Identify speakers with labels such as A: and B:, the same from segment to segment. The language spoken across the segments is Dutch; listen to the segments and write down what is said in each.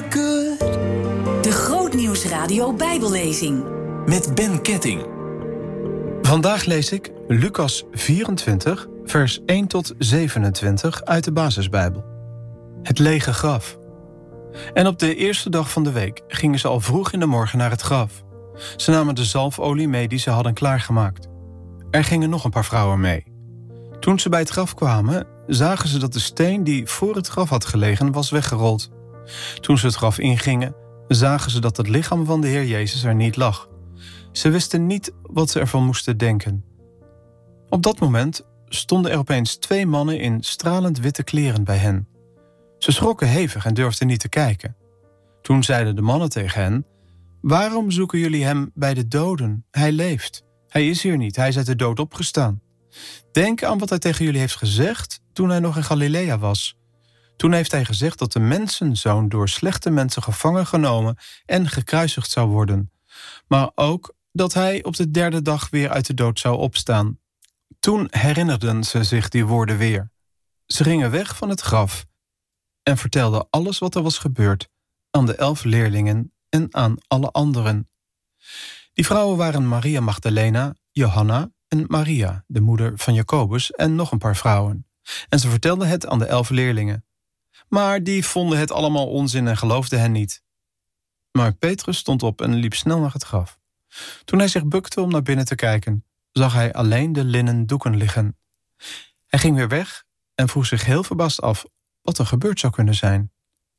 A: good.
B: De Grootnieuws Radio Bijbellezing.
A: Met Ben Ketting.
C: Vandaag lees ik Lucas 24, vers 1 tot 27 uit de Basisbijbel. Het lege graf. En op de eerste dag van de week gingen ze al vroeg in de morgen naar het graf. Ze namen de zalfolie mee die ze hadden klaargemaakt. Er gingen nog een paar vrouwen mee. Toen ze bij het graf kwamen, zagen ze dat de steen die voor het graf had gelegen was weggerold. Toen ze het graf ingingen, zagen ze dat het lichaam van de Heer Jezus er niet lag. Ze wisten niet wat ze ervan moesten denken. Op dat moment stonden er opeens 2 mannen in stralend witte kleren bij hen. Ze schrokken hevig en durfden niet te kijken. Toen zeiden de mannen tegen hen: "Waarom zoeken jullie hem bij de doden? Hij leeft. Hij is hier niet, hij is uit de dood opgestaan. Denk aan wat hij tegen jullie heeft gezegd toen hij nog in Galilea was. Toen heeft hij gezegd dat de mensenzoon door slechte mensen gevangen genomen en gekruisigd zou worden. Maar ook dat hij op de 3e dag weer uit de dood zou opstaan." Toen herinnerden ze zich die woorden weer. Ze gingen weg van het graf en vertelden alles wat er was gebeurd aan de 11 leerlingen en aan alle anderen. Die vrouwen waren Maria Magdalena, Johanna en Maria, de moeder van Jacobus, en nog een paar vrouwen. En ze vertelden het aan de 11 leerlingen. Maar die vonden het allemaal onzin en geloofden hen niet. Maar Petrus stond op en liep snel naar het graf. Toen hij zich bukte om naar binnen te kijken, zag hij alleen de linnen doeken liggen. Hij ging weer weg en vroeg zich heel verbaasd af wat er gebeurd zou kunnen zijn.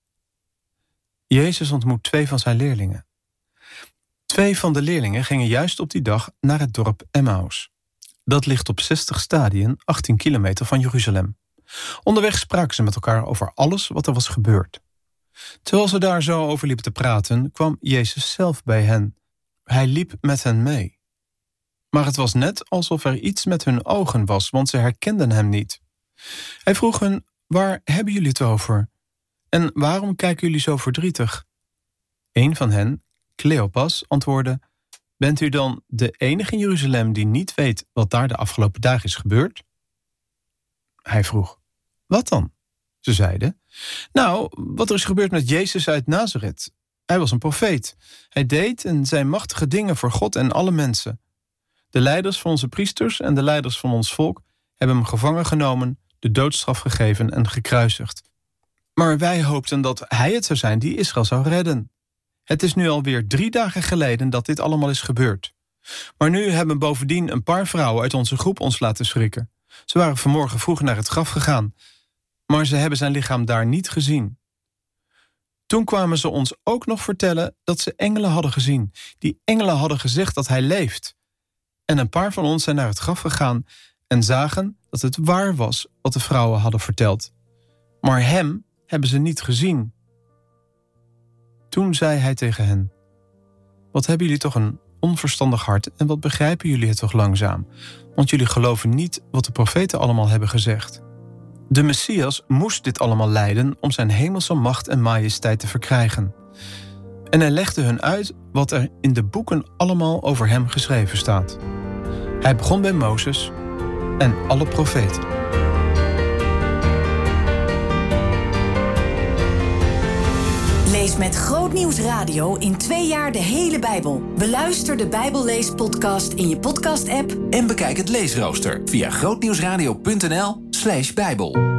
C: Jezus ontmoet 2 van zijn leerlingen. 2 van de leerlingen gingen juist op die dag naar het dorp Emmaus. Dat ligt op 60 stadien, 18 kilometer van Jeruzalem. Onderweg spraken ze met elkaar over alles wat er was gebeurd. Terwijl ze daar zo over liepen te praten, kwam Jezus zelf bij hen. Hij liep met hen mee. Maar het was net alsof er iets met hun ogen was, want ze herkenden hem niet. Hij vroeg hen: "Waar hebben jullie het over? En waarom kijken jullie zo verdrietig?" Een van hen, Cleopas, antwoordde: "Bent u dan de enige in Jeruzalem die niet weet wat daar de afgelopen dagen is gebeurd?" Hij vroeg: "Wat dan?" Ze zeiden: "Nou, wat er is gebeurd met Jezus uit Nazareth. Hij was een profeet. Hij deed en zei machtige dingen voor God en alle mensen. De leiders van onze priesters en de leiders van ons volk hebben hem gevangen genomen, de doodstraf gegeven en gekruisigd. Maar wij hoopten dat hij het zou zijn die Israël zou redden. Het is nu alweer 3 dagen geleden dat dit allemaal is gebeurd. Maar nu hebben bovendien een paar vrouwen uit onze groep ons laten schrikken. Ze waren vanmorgen vroeg naar het graf gegaan, maar ze hebben zijn lichaam daar niet gezien. Toen kwamen ze ons ook nog vertellen dat ze engelen hadden gezien. Die engelen hadden gezegd dat hij leeft. En een paar van ons zijn naar het graf gegaan en zagen dat het waar was wat de vrouwen hadden verteld. Maar hem hebben ze niet gezien." Toen zei hij tegen hen: "Wat hebben jullie toch een onverstandig hart en wat begrijpen jullie het toch langzaam? Want jullie geloven niet wat de profeten allemaal hebben gezegd. De Messias moest dit allemaal lijden om zijn hemelse macht en majesteit te verkrijgen." En hij legde hun uit wat er in de boeken allemaal over hem geschreven staat. Hij begon bij Mozes en alle profeten.
B: Lees met Grootnieuws Radio in 2 jaar de hele Bijbel. Beluister de Bijbelleespodcast in je podcast-app
A: En bekijk het leesrooster via grootnieuwsradio.nl/Bijbel.